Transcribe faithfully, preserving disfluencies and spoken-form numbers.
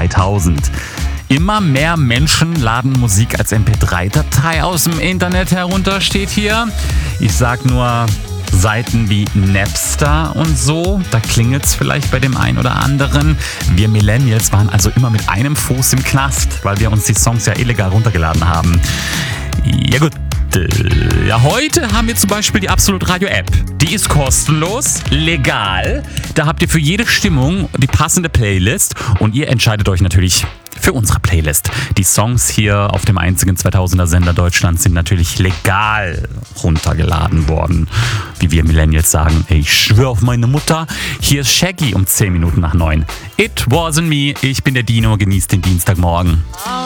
zweitausend. Immer mehr Menschen laden Musik als M P drei Datei aus dem Internet herunter, steht hier. Ich sag nur Seiten wie Napster und so, da klingelt's vielleicht bei dem einen oder anderen. Wir Millennials waren also immer mit einem Fuß im Knast, weil wir uns die Songs ja illegal runtergeladen haben. Ja gut. Ja, heute haben wir zum Beispiel die Absolut Radio App. Die ist kostenlos, legal. Da habt ihr für jede Stimmung die passende Playlist und ihr entscheidet euch natürlich für unsere Playlist. Die Songs hier auf dem einzigen zweitausender Sender Deutschlands sind natürlich legal runtergeladen worden. Wie wir Millennials sagen, ich schwöre auf meine Mutter. Hier ist Shaggy um zehn Minuten nach neun. It wasn't me, ich bin der Dino, genießt den Dienstagmorgen.